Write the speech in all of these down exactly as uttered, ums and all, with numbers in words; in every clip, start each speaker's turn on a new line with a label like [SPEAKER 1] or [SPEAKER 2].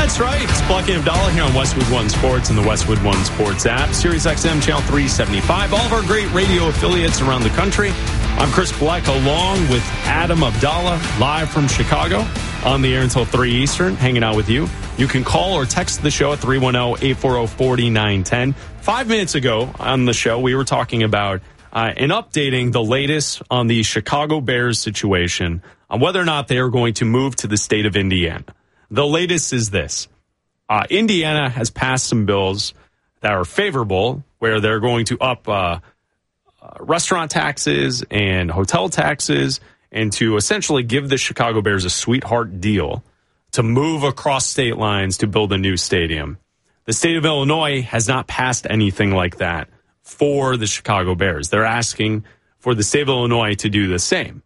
[SPEAKER 1] That's right. It's Plucky and Abdallah here on Westwood One Sports and the Westwood One Sports app. Sirius X M Channel three seventy-five. All of our great radio affiliates around the country. I'm Chris Black along with Adam Abdallah, live from Chicago on the air until three Eastern, hanging out with you. You can call or text the show at three one zero, eight four zero, four nine one zero. Five minutes ago on the show, we were talking about uh, and updating the latest on the Chicago Bears situation, on whether or not they are going to move to the state of Indiana. The latest is this. Uh, Indiana has passed some bills that are favorable, where they're going to up uh, uh, restaurant taxes and hotel taxes, and to essentially give the Chicago Bears a sweetheart deal to move across state lines to build a new stadium. The state of Illinois has not passed anything like that for the Chicago Bears. They're asking for the state of Illinois to do the same.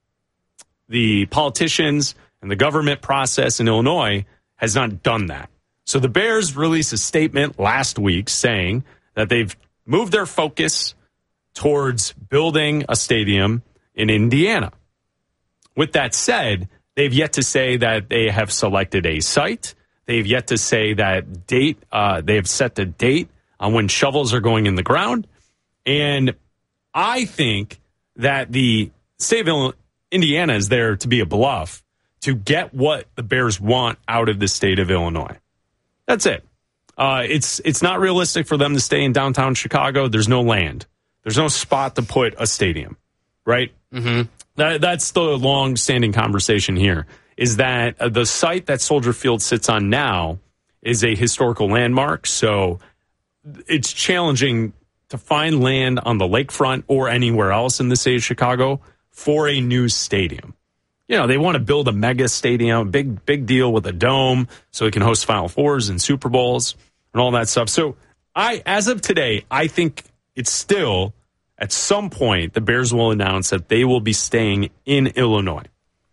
[SPEAKER 1] The politicians and the government process in Illinois has not done that. So the Bears released a statement last week saying that they've moved their focus towards building a stadium in Indiana. With that said, they've yet to say that they have selected a site. They've yet to say that date. Uh, they have set the date on when shovels are going in the ground. And I think that the state of Indiana is there to be a bluff to get what the Bears want out of the state of Illinois. That's it. Uh, it's it's not realistic for them to stay in downtown Chicago. There's no land. There's no spot to put a stadium, right? Mm-hmm. That, that's the long-standing conversation here, is that uh, the site that Soldier Field sits on now is a historical landmark, so it's challenging to find land on the lakefront or anywhere else in the state of Chicago for a new stadium. You know, they want to build a mega stadium, big, big deal with a dome so it can host Final Fours and Super Bowls and all that stuff. So I, as of today, I think it's still, at some point, the Bears will announce that they will be staying in Illinois.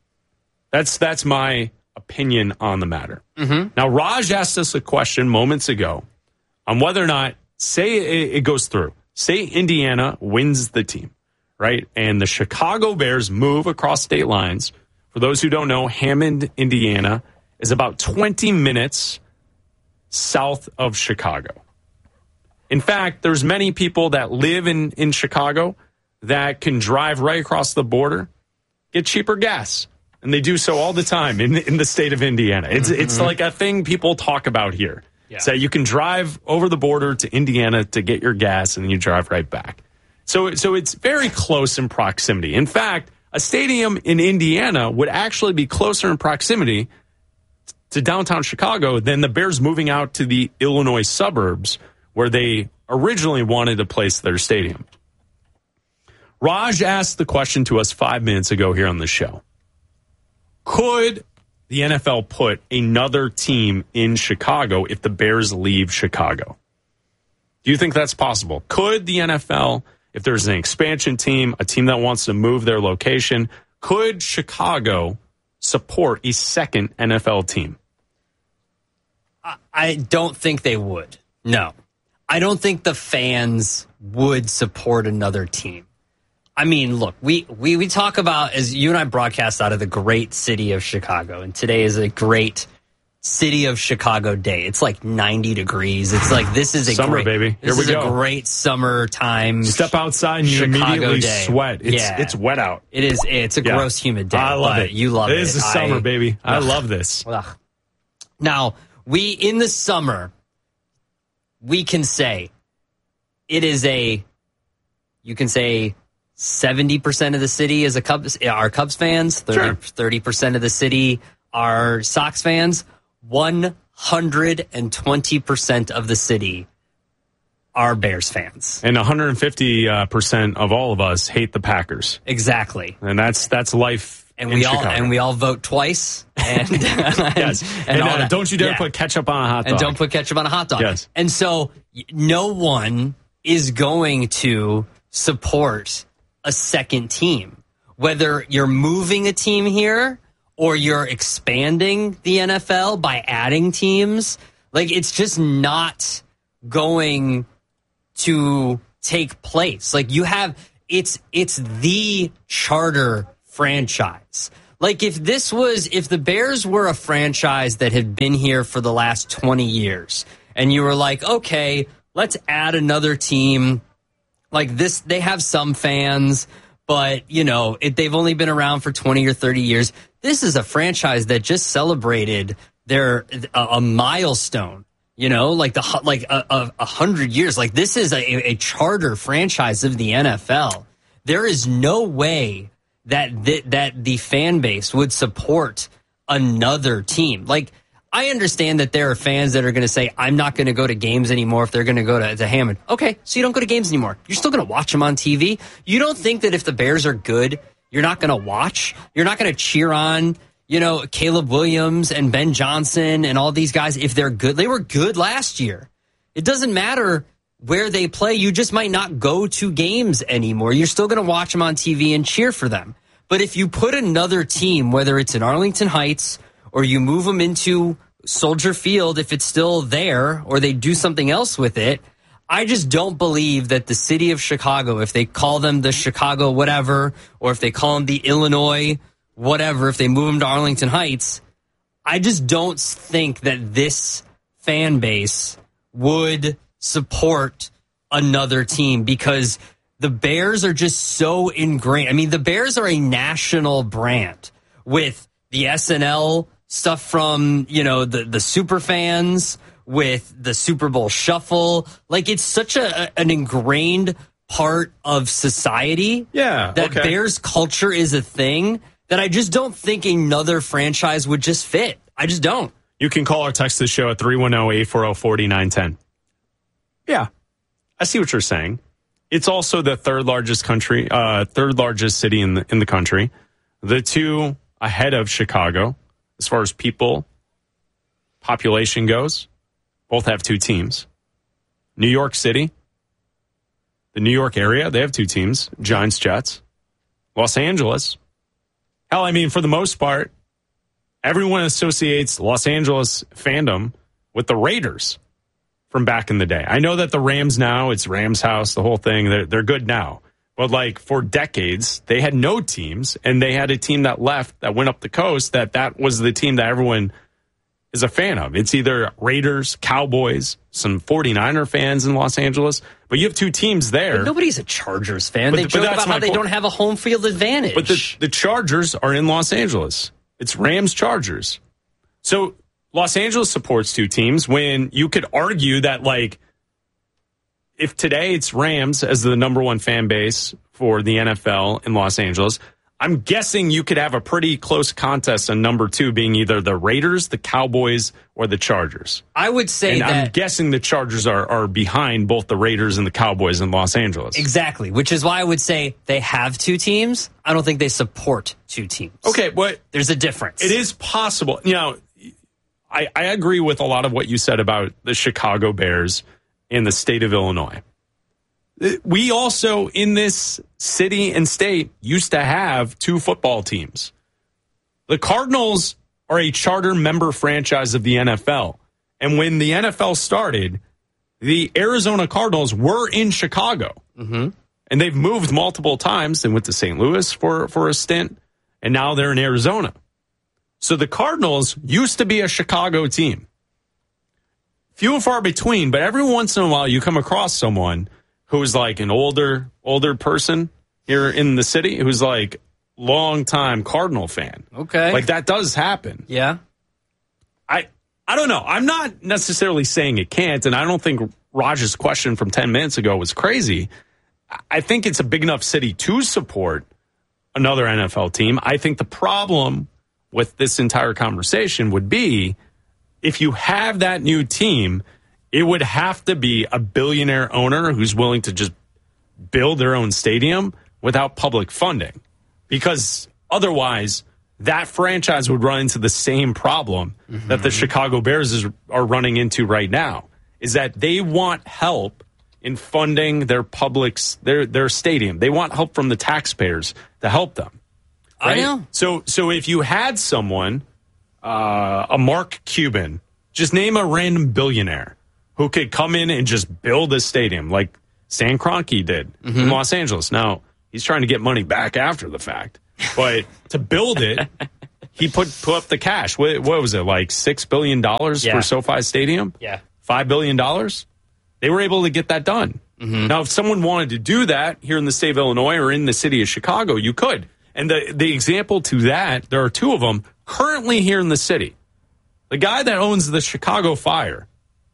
[SPEAKER 1] That's that's my opinion on the matter. Mm-hmm. Now, Raj asked us a question moments ago on whether or not, say it, it goes through, say Indiana wins the team, right? And the Chicago Bears move across state lines. For those who don't know, Hammond, Indiana is about twenty minutes south of Chicago. In fact, there's many people that live in, in Chicago that can drive right across the border, get cheaper gas. And they do so all the time in, in the state of Indiana. It's mm-hmm. it's like a thing people talk about here. Yeah. So you can drive over the border to Indiana to get your gas, and then you drive right back. So, so it's very close in proximity. In fact, a stadium in Indiana would actually be closer in proximity to downtown Chicago than the Bears moving out to the Illinois suburbs where they originally wanted to place their stadium. Raj asked the question to us five minutes ago here on the show. Could the N F L put another team in Chicago if the Bears leave Chicago? Do you think that's possible? Could the N F L, if there's an expansion team, a team that wants to move their location, could Chicago support a second N F L team?
[SPEAKER 2] I don't think they would. No. I don't think the fans would support another team. I mean, look, we, we, we talk about, as you and I broadcast out of the great city of Chicago, and today is a great city of Chicago day. It's like ninety degrees. It's like, this is a
[SPEAKER 1] summer,
[SPEAKER 2] great,
[SPEAKER 1] baby. Here
[SPEAKER 2] this
[SPEAKER 1] we
[SPEAKER 2] is
[SPEAKER 1] go.
[SPEAKER 2] a great summertime.
[SPEAKER 1] Step outside and you
[SPEAKER 2] Chicago
[SPEAKER 1] immediately
[SPEAKER 2] day.
[SPEAKER 1] sweat. It's,
[SPEAKER 2] yeah.
[SPEAKER 1] it's wet out.
[SPEAKER 2] It is. It's a
[SPEAKER 1] yeah.
[SPEAKER 2] gross, humid day.
[SPEAKER 1] I love it.
[SPEAKER 2] You love it.
[SPEAKER 1] It is the summer,
[SPEAKER 2] I,
[SPEAKER 1] baby. I
[SPEAKER 2] ugh.
[SPEAKER 1] love this.
[SPEAKER 2] Ugh. Now, we, in the summer, we can say it is a, you can say seventy percent of the city is a Cubs, are Cubs fans. thirty,
[SPEAKER 1] sure.
[SPEAKER 2] thirty percent of the city are Sox fans. one hundred twenty percent of the city are Bears fans.
[SPEAKER 1] And one hundred fifty percent of all of us hate the Packers.
[SPEAKER 2] Exactly.
[SPEAKER 1] And that's that's life.
[SPEAKER 2] And
[SPEAKER 1] in
[SPEAKER 2] we all
[SPEAKER 1] Chicago.
[SPEAKER 2] and we all vote twice. And, and,
[SPEAKER 1] yes.
[SPEAKER 2] and,
[SPEAKER 1] and
[SPEAKER 2] all
[SPEAKER 1] uh,
[SPEAKER 2] that.
[SPEAKER 1] don't you dare
[SPEAKER 2] yeah.
[SPEAKER 1] put ketchup on a hot dog.
[SPEAKER 2] And don't put ketchup on a hot dog.
[SPEAKER 1] Yes.
[SPEAKER 2] And so no one is going to support a second team. Whether you're moving a team here or you're expanding the N F L by adding teams, like, it's just not going to take place. Like, you have, it's it's the charter franchise. Like if this was, if the Bears were a franchise that had been here for the last twenty years and you were like, okay, let's add another team like this. They have some fans, but you know, it, they've only been around for twenty or thirty years. This is a franchise that just celebrated their, a, a milestone. You know, like the like a, a, a hundred years. Like this is a, a charter franchise of the N F L. There is no way that th- that the fan base would support another team. Like I understand that there are fans that are going to say, "I'm not going to go to games anymore if they're going to go to, to Hammond." Okay, so you don't go to games anymore. You're still going to watch them on T V. You don't think that if the Bears are good, you're not going to watch? You're not going to cheer on? You know, Caleb Williams and Ben Johnson and all these guys, if they're good, they were good last year. It doesn't matter where they play. You just might not go to games anymore. You're still going to watch them on T V and cheer for them. But if you put another team, whether it's in Arlington Heights or you move them into Soldier Field, if it's still there, or they do something else with it, I just don't believe that the city of Chicago, if they call them the Chicago whatever, or if they call them the Illinois whatever, if they move them to Arlington Heights, I just don't think that this fan base would support another team because the Bears are just so ingrained. I mean, the Bears are a national brand with the S N L stuff from, you know, the, the super fans, with the Super Bowl shuffle. Like, it's such a, an ingrained part of society.
[SPEAKER 1] Yeah,
[SPEAKER 2] that
[SPEAKER 1] okay.
[SPEAKER 2] Bears culture is a thing that I just don't think another franchise would just fit. I just don't.
[SPEAKER 1] You can call or text the show at three one zero, eight four zero, four nine one zero. Yeah, I see what you're saying. It's also the third largest country, uh, third largest city in the in the country. The two ahead of Chicago, as far as people, population goes. Both have two teams. New York City, the New York area, they have two teams, Giants, Jets. Los Angeles. Hell, I mean, for the most part, everyone associates Los Angeles fandom with the Raiders from back in the day. I know that the Rams now, it's Rams house, the whole thing, they're, they're good now. But like for decades, they had no teams, and they had a team that left that went up the coast that that was the team that everyone is a fan of. It's either Raiders, Cowboys, some forty-niner fans in Los Angeles, but you have two teams there.
[SPEAKER 2] But nobody's a Chargers fan.
[SPEAKER 1] But,
[SPEAKER 2] they
[SPEAKER 1] but
[SPEAKER 2] joke about how
[SPEAKER 1] point.
[SPEAKER 2] they don't have a home field advantage.
[SPEAKER 1] But the, the Chargers are in Los Angeles. It's Rams Chargers. So Los Angeles supports two teams when you could argue that, like, if today it's Rams as the number one fan base for the N F L in Los Angeles, I'm guessing you could have a pretty close contest on number two being either the Raiders, the Cowboys, or the Chargers.
[SPEAKER 2] I would say
[SPEAKER 1] and
[SPEAKER 2] that...
[SPEAKER 1] I'm guessing the Chargers are, are behind both the Raiders and the Cowboys in Los Angeles.
[SPEAKER 2] Exactly, which is why I would say they have two teams. I don't think they support two teams.
[SPEAKER 1] Okay, but...
[SPEAKER 2] There's a difference.
[SPEAKER 1] It is possible. You know, I, I agree with a lot of what you said about the Chicago Bears in the state of Illinois. We also, in this city and state, used to have two football teams. The Cardinals are a charter member franchise of the N F L. And when the N F L started, the Arizona Cardinals were in Chicago.
[SPEAKER 2] Mm-hmm.
[SPEAKER 1] And they've moved multiple times. They went to Saint Louis for, for a stint, and now they're in Arizona. So the Cardinals used to be a Chicago team. Few and far between, but every once in a while you come across someone who's like an older older person here in the city who's like long-time Cardinal fan.
[SPEAKER 2] Okay.
[SPEAKER 1] Like that does happen.
[SPEAKER 2] Yeah.
[SPEAKER 1] I I don't know. I'm not necessarily saying it can't, and I don't think Raj's question from ten minutes ago was crazy. I think it's a big enough city to support another N F L team. I think the problem with this entire conversation would be if you have that new team, it would have to be a billionaire owner who's willing to just build their own stadium without public funding. Because otherwise, that franchise would run into the same problem mm-hmm. that the Chicago Bears is, are running into right now, is that they want help in funding their public's their their stadium. They want help from the taxpayers to help them. Right?
[SPEAKER 2] I know.
[SPEAKER 1] So, so if you had someone, uh, a Mark Cuban, just name a random billionaire who could come in and just build a stadium like Stan Kroenke did mm-hmm. in Los Angeles. Now, he's trying to get money back after the fact. But to build it, he put put up the cash. What, what was it, like six billion dollars
[SPEAKER 2] Yeah.
[SPEAKER 1] for SoFi Stadium?
[SPEAKER 2] Yeah.
[SPEAKER 1] five billion dollars? They were able to get that done.
[SPEAKER 2] Mm-hmm.
[SPEAKER 1] Now, if someone wanted to do that here in the state of Illinois or in the city of Chicago, you could. And the, the example to that, there are two of them currently here in the city. The guy that owns the Chicago Fire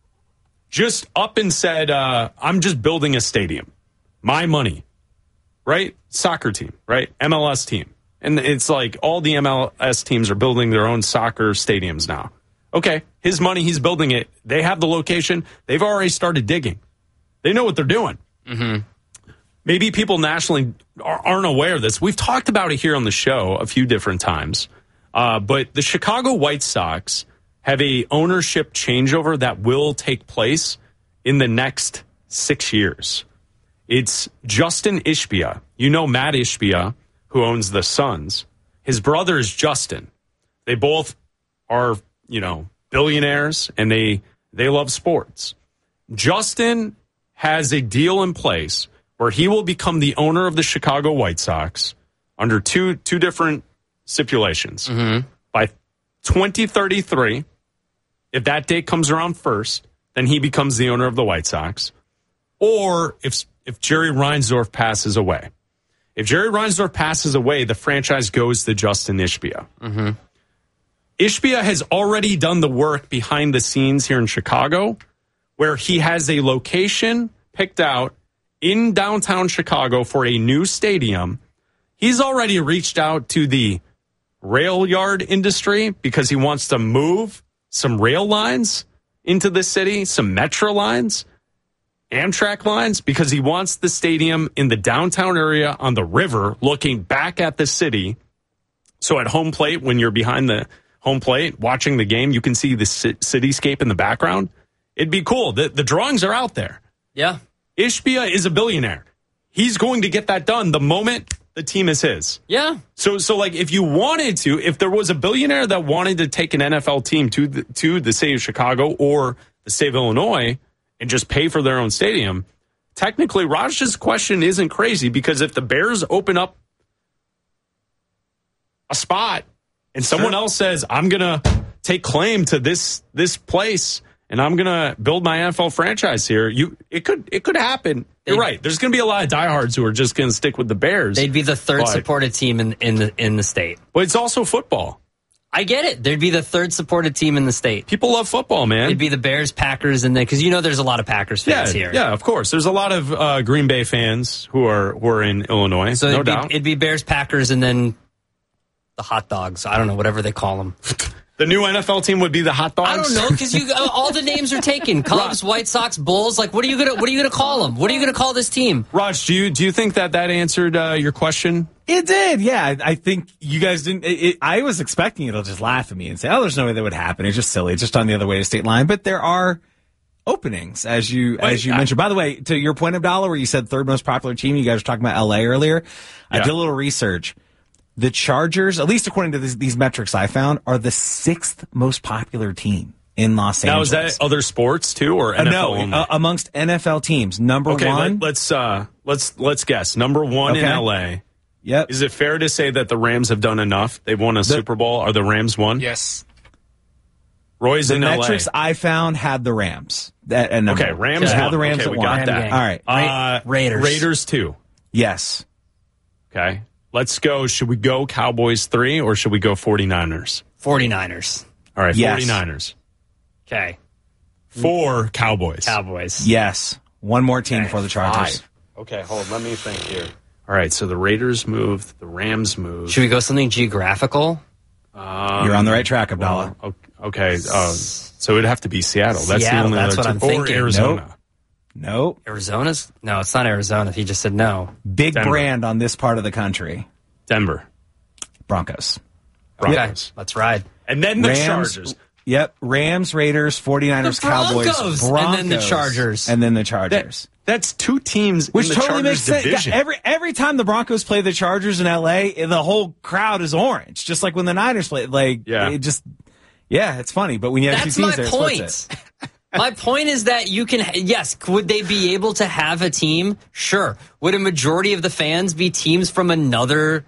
[SPEAKER 1] just up and said, uh, I'm just building a stadium. My money, right? Soccer team, right? M L S team. And it's like all the M L S teams are building their own soccer stadiums now. Okay, his money, he's building it. They have the location. They've already started digging. They know what they're doing.
[SPEAKER 2] Mm-hmm.
[SPEAKER 1] Maybe people nationally aren't aware of this. We've talked about it here on the show a few different times. Uh, but the Chicago White Sox have a ownership changeover that will take place in the next six years. It's Justin Ishbia. You know Matt Ishbia, who owns the Suns. His brother is Justin. They both are, you know, billionaires, and they they love sports. Justin has a deal in place where he will become the owner of the Chicago White Sox under two two different stipulations.
[SPEAKER 2] Mm-hmm.
[SPEAKER 1] By twenty thirty-three, if that date comes around first, then he becomes the owner of the White Sox. Or if if Jerry Reinsdorf passes away. If Jerry Reinsdorf passes away, the franchise goes to Justin Ishbia.
[SPEAKER 2] Mm-hmm.
[SPEAKER 1] Ishbia has already done the work behind the scenes here in Chicago, where he has a location picked out in downtown Chicago for a new stadium. He's already reached out to the rail yard industry because he wants to move some rail lines into the city, some metro lines, Amtrak lines, because he wants the stadium in the downtown area on the river looking back at the city. So at home plate, when you're behind the home plate watching the game, you can see the cityscape in the background. It'd be cool. The, the drawings are out there.
[SPEAKER 2] Yeah.
[SPEAKER 1] Ishbia is a billionaire. He's going to get that done the moment the team is his.
[SPEAKER 2] Yeah.
[SPEAKER 1] So, so like, if you wanted to, if there was a billionaire that wanted to take an N F L team to the, to the city of Chicago or the state of Illinois and just pay for their own stadium, technically, Raj's question isn't crazy, because if the Bears open up a spot and someone
[SPEAKER 2] Sure.
[SPEAKER 1] else says, I'm going to take claim to this this place and I'm going to build my N F L franchise here, you it could it could happen. You're
[SPEAKER 2] They'd-
[SPEAKER 1] right. There's going to be a lot of diehards who are just going to stick with the Bears.
[SPEAKER 2] They'd be the third
[SPEAKER 1] But-
[SPEAKER 2] supported team in, in the in the state.
[SPEAKER 1] But it's also football.
[SPEAKER 2] I get it. They'd be the third supported team in the state.
[SPEAKER 1] People love football, man.
[SPEAKER 2] It'd be the Bears, Packers, and then because you know there's a lot of Packers
[SPEAKER 1] yeah,
[SPEAKER 2] fans here.
[SPEAKER 1] yeah, of course. There's a lot of uh, Green Bay fans who are who are in Illinois,
[SPEAKER 2] So
[SPEAKER 1] no
[SPEAKER 2] it'd,
[SPEAKER 1] doubt.
[SPEAKER 2] be, it'd be Bears, Packers, and then the hot dogs. I don't know, whatever they call them.
[SPEAKER 1] The new N F L team would be the hot dogs.
[SPEAKER 2] I don't know, because you all the names are taken. Cubs, White Sox, Bulls. Like, what are you gonna what are you gonna call them? What are you gonna call this team?
[SPEAKER 1] Raj, do you do you think that that answered uh, your question?
[SPEAKER 3] It did, yeah. I I think you guys didn't. It, it, I was expecting it'll just laugh at me and say, "Oh, there's no way that would happen. It's just silly. It's just on the other way to state line." But there are openings, as you
[SPEAKER 1] Wait,
[SPEAKER 3] as you
[SPEAKER 1] I-
[SPEAKER 3] mentioned. By the way, to your point, Abdallah, where you said third most popular team, you guys were talking about L A earlier. I
[SPEAKER 1] Yeah.
[SPEAKER 3] did a little research. The Chargers, at least according to this, these metrics I found, are the sixth most popular team in Los
[SPEAKER 1] Now,
[SPEAKER 3] Angeles.
[SPEAKER 1] is that other sports too, or
[SPEAKER 3] Uh,
[SPEAKER 1] N F L
[SPEAKER 3] no,
[SPEAKER 1] only?
[SPEAKER 3] uh, amongst N F L teams, number
[SPEAKER 1] okay,
[SPEAKER 3] one.
[SPEAKER 1] let, let's uh, let's let's guess. Number one in
[SPEAKER 3] Okay.
[SPEAKER 1] L A.
[SPEAKER 3] Yep.
[SPEAKER 1] Is it fair to say that the Rams have done enough? They've won a Super Bowl. Are the Rams won?
[SPEAKER 4] Yes.
[SPEAKER 1] Roy's
[SPEAKER 3] The
[SPEAKER 1] in L A.
[SPEAKER 3] metrics I found had the Rams. That at number
[SPEAKER 1] Okay,
[SPEAKER 3] one.
[SPEAKER 1] Rams
[SPEAKER 3] Had
[SPEAKER 1] won.
[SPEAKER 3] the Rams
[SPEAKER 1] Okay,
[SPEAKER 3] at
[SPEAKER 1] we
[SPEAKER 3] one.
[SPEAKER 1] got
[SPEAKER 2] Ram
[SPEAKER 1] that.
[SPEAKER 2] gang.
[SPEAKER 3] All right.
[SPEAKER 1] Uh,
[SPEAKER 2] Raiders.
[SPEAKER 1] Raiders two.
[SPEAKER 3] Yes.
[SPEAKER 1] Okay. Let's go. Should we go Cowboys three or should we go 49ers?
[SPEAKER 2] 49ers.
[SPEAKER 1] All right,
[SPEAKER 3] Yes.
[SPEAKER 1] 49ers.
[SPEAKER 2] Okay.
[SPEAKER 1] Four Cowboys.
[SPEAKER 2] Cowboys.
[SPEAKER 3] Yes. One more team
[SPEAKER 1] Okay,
[SPEAKER 3] for the Chargers.
[SPEAKER 1] five. Okay, hold. Let me think here. All right, so the Raiders moved. The Rams moved.
[SPEAKER 2] Should we go something geographical?
[SPEAKER 1] Um,
[SPEAKER 3] You're on the right track, Abdallah.
[SPEAKER 1] well, okay, uh, so it'd have to be Seattle. That's
[SPEAKER 2] Seattle,
[SPEAKER 1] the only
[SPEAKER 2] that's
[SPEAKER 1] other
[SPEAKER 2] what
[SPEAKER 1] two.
[SPEAKER 2] I'm
[SPEAKER 1] Or
[SPEAKER 2] thinking.
[SPEAKER 1] Arizona.
[SPEAKER 3] Nope.
[SPEAKER 2] Arizona's? No, it's not Arizona. He just said no.
[SPEAKER 3] Big
[SPEAKER 1] Denver.
[SPEAKER 3] brand on this part of the country.
[SPEAKER 1] Denver.
[SPEAKER 3] Broncos.
[SPEAKER 1] Broncos.
[SPEAKER 2] Okay, let's ride.
[SPEAKER 1] And then the
[SPEAKER 3] Rams.
[SPEAKER 1] Chargers.
[SPEAKER 3] Yep. Rams, Raiders, 49ers,
[SPEAKER 2] The Broncos.
[SPEAKER 3] Cowboys,
[SPEAKER 2] And
[SPEAKER 3] Broncos.
[SPEAKER 2] then the Chargers.
[SPEAKER 3] And then the
[SPEAKER 1] That,
[SPEAKER 3] Chargers.
[SPEAKER 1] that's two teams
[SPEAKER 3] Which
[SPEAKER 1] in the
[SPEAKER 3] totally
[SPEAKER 1] Chargers
[SPEAKER 3] makes sense.
[SPEAKER 1] division.
[SPEAKER 3] Yeah, every every time the Broncos play the Chargers in L A, the whole crowd is orange. Just like when the Niners play. Like,
[SPEAKER 1] Yeah.
[SPEAKER 3] it just, yeah, it's funny. But when you have
[SPEAKER 2] That's
[SPEAKER 3] two
[SPEAKER 2] my
[SPEAKER 3] teams there, it
[SPEAKER 2] point.
[SPEAKER 3] splits it.
[SPEAKER 2] My point is that you can, yes, would they be able to have a team? Sure. Would a majority of the fans be teams from another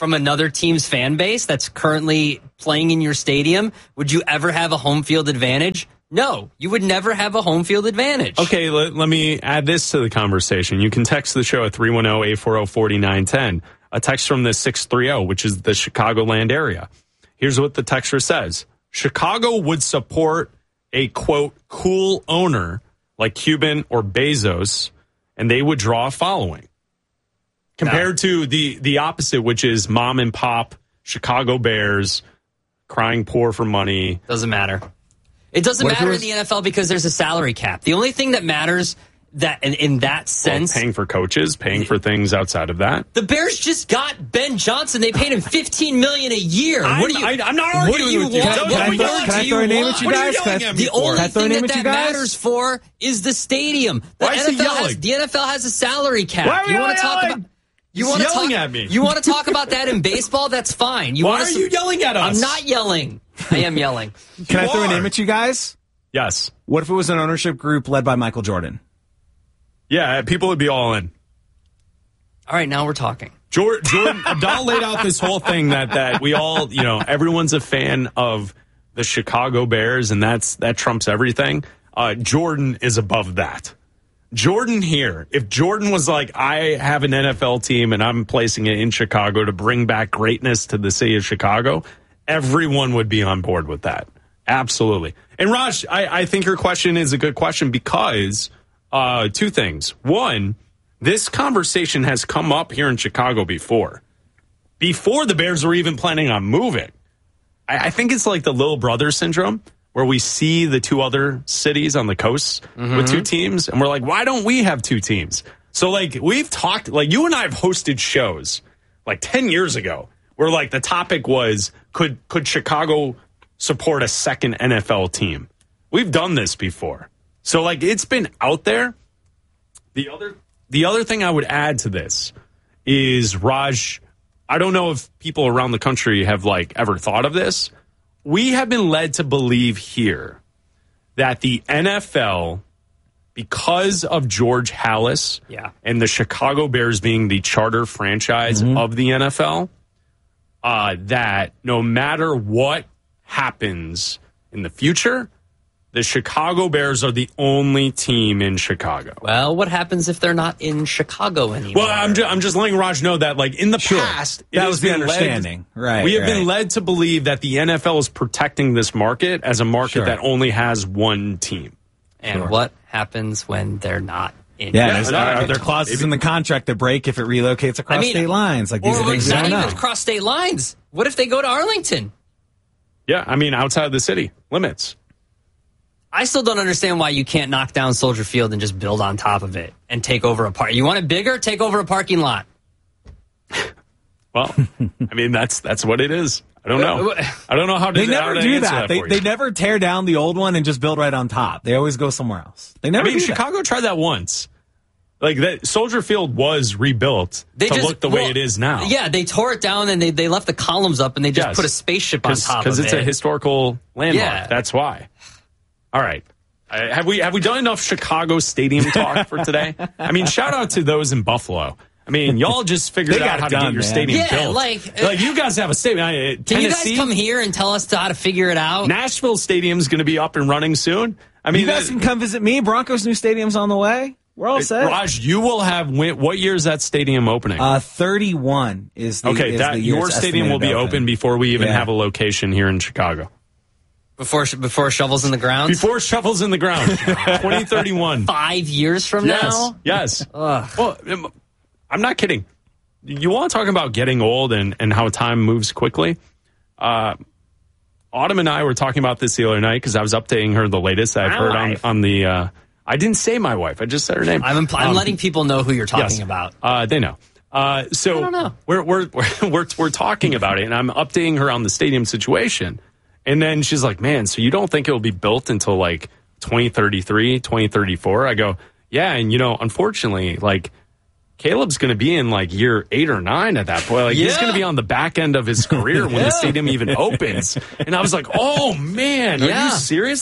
[SPEAKER 2] from another team's fan base that's currently playing in your stadium, would you ever have a home field advantage? No, you would never have a home field advantage.
[SPEAKER 1] Okay, let, let me add this to the conversation. You can text the show at three one zero, eight four zero, four nine one zero. A text from the six three zero, which is the Chicagoland area. Here's what the texter says. Chicago would support a, quote, cool owner like Cuban or Bezos, and they would draw a following. Compared no. to the, the opposite, which is mom and pop Chicago Bears crying poor for money.
[SPEAKER 2] Doesn't matter. It doesn't what matter it was, in the N F L because there's a salary cap. The only thing that matters that in, in that sense,
[SPEAKER 1] well, paying for coaches, paying for things outside of that.
[SPEAKER 2] The Bears just got Ben Johnson. They paid him fifteen million dollars a year.
[SPEAKER 1] I'm,
[SPEAKER 2] what do you?
[SPEAKER 1] I, I'm not arguing
[SPEAKER 2] what do you
[SPEAKER 1] with you.
[SPEAKER 2] Want?
[SPEAKER 3] Can,
[SPEAKER 2] what
[SPEAKER 3] can,
[SPEAKER 2] do
[SPEAKER 3] I, throw, can I throw a name at you guys?
[SPEAKER 2] You the only thing that, that matters for is the stadium. The
[SPEAKER 1] Why is
[SPEAKER 2] N F L
[SPEAKER 1] he yelling?
[SPEAKER 2] Has, the N F L has a salary cap.
[SPEAKER 1] Why are
[SPEAKER 2] you
[SPEAKER 1] want to
[SPEAKER 2] talk about? You want to
[SPEAKER 1] yelling
[SPEAKER 2] talk,
[SPEAKER 1] at me?
[SPEAKER 2] You want to talk about that in baseball? That's fine. You
[SPEAKER 1] Why
[SPEAKER 2] wanna,
[SPEAKER 1] are you yelling at us?
[SPEAKER 2] I'm not yelling. I am yelling.
[SPEAKER 3] Can
[SPEAKER 1] you
[SPEAKER 3] I throw
[SPEAKER 1] are.
[SPEAKER 3] a name at you guys?
[SPEAKER 1] Yes.
[SPEAKER 3] What if it was an ownership group led by Michael Jordan?
[SPEAKER 1] Yeah, people would be all in.
[SPEAKER 2] All right, now we're talking.
[SPEAKER 1] Jordan, Jordan Abdal laid out this whole thing that, that we all, you know, everyone's a fan of the Chicago Bears, and that's that trumps everything. Uh, Jordan is above that. Jordan here, if Jordan was like, I have an N F L team and I'm placing it in Chicago to bring back greatness to the city of Chicago, everyone would be on board with that. Absolutely. And Raj, I, I think your question is a good question because uh, two things. One, this conversation has come up here in Chicago before. Before the Bears were even planning on moving. I, I think it's like the little brother syndrome, where we see the two other cities on the coast mm-hmm. with two teams, and we're like, why don't we have two teams? So, like, we've talked, like, you and I have hosted shows, like, ten years ago, where, like, the topic was, could could Chicago support a second N F L team? We've done this before. So, like, it's been out there. The other, the other thing I would add to this is, Raj, I don't know if people around the country have, like, ever thought of this. We have been led to believe here that the N F L, because of George Halas
[SPEAKER 2] yeah.
[SPEAKER 1] and the Chicago Bears being the charter franchise mm-hmm. of the N F L, uh, that no matter what happens in the future, the Chicago Bears are the only team in Chicago.
[SPEAKER 2] Well, what happens if they're not in Chicago anymore?
[SPEAKER 1] Well, I'm just, I'm just letting Raj know that, like, in the
[SPEAKER 3] sure.
[SPEAKER 1] past,
[SPEAKER 3] that was the understanding.
[SPEAKER 1] Led,
[SPEAKER 3] right.
[SPEAKER 1] We have
[SPEAKER 3] right.
[SPEAKER 1] been led to believe that the N F L is protecting this market as a market
[SPEAKER 3] sure.
[SPEAKER 1] that only has one team.
[SPEAKER 2] And
[SPEAKER 3] sure.
[SPEAKER 2] what happens when they're not in?
[SPEAKER 3] Yeah, yeah are, are there clauses Maybe. in the contract that break if it relocates across I mean, state lines? Like these
[SPEAKER 2] or
[SPEAKER 3] are things
[SPEAKER 2] not
[SPEAKER 3] we don't
[SPEAKER 2] even
[SPEAKER 3] know.
[SPEAKER 2] across state lines. What if they go to Arlington?
[SPEAKER 1] Yeah, I mean, outside of the city limits.
[SPEAKER 2] I still don't understand why you can't knock down Soldier Field and just build on top of it and take over a park. You want it bigger? Take over a parking lot.
[SPEAKER 1] Well, I mean, that's that's what it is. I don't know. I don't know how to
[SPEAKER 3] They never
[SPEAKER 1] to
[SPEAKER 3] do that.
[SPEAKER 1] that
[SPEAKER 3] they they never tear down the old one and just build right on top. They always go somewhere else. They never
[SPEAKER 1] I mean,
[SPEAKER 3] do
[SPEAKER 1] Chicago
[SPEAKER 3] that.
[SPEAKER 1] tried that once. Like, that Soldier Field was rebuilt
[SPEAKER 2] they
[SPEAKER 1] to
[SPEAKER 2] just,
[SPEAKER 1] look the
[SPEAKER 2] well,
[SPEAKER 1] way it is now.
[SPEAKER 2] Yeah, they tore it down and they, they left the columns up and they just
[SPEAKER 1] yes.
[SPEAKER 2] put a spaceship on top of it.
[SPEAKER 1] Because it's a historical landmark.
[SPEAKER 2] Yeah.
[SPEAKER 1] That's why. All right. Uh, have we have we done enough Chicago stadium talk for today? I mean, shout out to those in Buffalo. I mean, y'all just figured out how to
[SPEAKER 3] done,
[SPEAKER 1] get your
[SPEAKER 3] man.
[SPEAKER 1] stadium
[SPEAKER 2] yeah,
[SPEAKER 1] built.
[SPEAKER 2] Like,
[SPEAKER 1] like, you guys have a stadium. Uh,
[SPEAKER 2] can
[SPEAKER 1] Tennessee,
[SPEAKER 2] you guys come here and tell us how to figure it out?
[SPEAKER 1] Nashville Stadium's going to be up and running soon. I mean,
[SPEAKER 3] you guys can come visit me. Broncos' new stadium's on the way. We're all set.
[SPEAKER 1] Raj, you will have. What year is that stadium opening?
[SPEAKER 3] Uh, thirty-one is the
[SPEAKER 1] okay.
[SPEAKER 3] Is
[SPEAKER 1] that
[SPEAKER 3] the
[SPEAKER 1] your stadium will be
[SPEAKER 3] open.
[SPEAKER 1] open before we even
[SPEAKER 3] yeah. have
[SPEAKER 1] a location here in Chicago.
[SPEAKER 2] Before before shovels in the ground?
[SPEAKER 1] Before shovels in the ground. twenty thirty-one.
[SPEAKER 2] Five years from
[SPEAKER 1] yes,
[SPEAKER 2] now?
[SPEAKER 1] Yes. Well, I'm not kidding. You want to talk about getting old and, and how time moves quickly? Uh, Autumn and I were talking about this the other night because I was updating her the latest I've
[SPEAKER 2] my
[SPEAKER 1] heard on,
[SPEAKER 2] wife.
[SPEAKER 1] on the... Uh, I didn't say my wife. I just said her name.
[SPEAKER 2] I'm, I'm
[SPEAKER 1] um,
[SPEAKER 2] letting people know who you're talking
[SPEAKER 1] yes,
[SPEAKER 2] about.
[SPEAKER 1] Uh, they know. Uh, so
[SPEAKER 2] I don't know.
[SPEAKER 1] We're, we're, we're, we're, we're talking about it, and I'm updating her on the stadium situation. And then she's like, man, so you don't think it'll be built until like twenty thirty-three, twenty thirty-four? I go, yeah, and you know, unfortunately, like, Caleb's going to be in like year eight or nine at that point. Like yeah. he's going to be on the back end of his career when yeah. the stadium even opens. And I was like, oh man, are
[SPEAKER 2] yeah.
[SPEAKER 1] you serious? Like,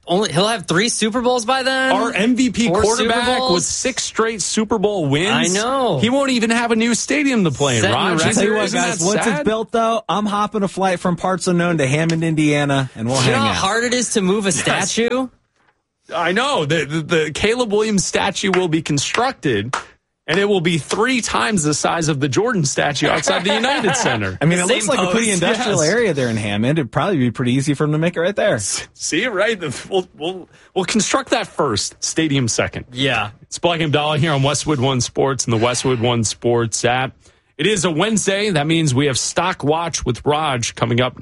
[SPEAKER 2] only he'll have three Super Bowls by then.
[SPEAKER 1] Our M V P
[SPEAKER 2] Four
[SPEAKER 1] quarterback
[SPEAKER 2] Super Bowls?
[SPEAKER 1] with six straight Super Bowl wins.
[SPEAKER 2] I know.
[SPEAKER 1] He won't even have a new stadium to play in.
[SPEAKER 2] Setting
[SPEAKER 1] Raj,
[SPEAKER 2] records.
[SPEAKER 3] Tell you what,
[SPEAKER 1] Isn't
[SPEAKER 3] guys,
[SPEAKER 1] that
[SPEAKER 3] once
[SPEAKER 1] sad?
[SPEAKER 3] it's built, though, I'm hopping a flight from parts unknown to Hammond, Indiana, and we'll
[SPEAKER 2] You know
[SPEAKER 3] hang
[SPEAKER 2] how
[SPEAKER 3] out.
[SPEAKER 2] hard it is to move a statue?
[SPEAKER 1] I know. The, the, the Caleb Williams statue will be constructed, and it will be three times the size of the Jordan statue outside the United Center.
[SPEAKER 3] I mean, it
[SPEAKER 2] Same
[SPEAKER 3] looks like a pretty
[SPEAKER 2] pose,
[SPEAKER 3] industrial
[SPEAKER 1] yes.
[SPEAKER 3] area there in Hammond. It'd probably be pretty easy for them to make it right there.
[SPEAKER 1] See, right? We'll, we'll, we'll construct that first, stadium second.
[SPEAKER 2] Yeah.
[SPEAKER 1] It's Black and Dollar here on Westwood One Sports and the Westwood One Sports app. It is a Wednesday. That means we have Stock Watch with Raj coming up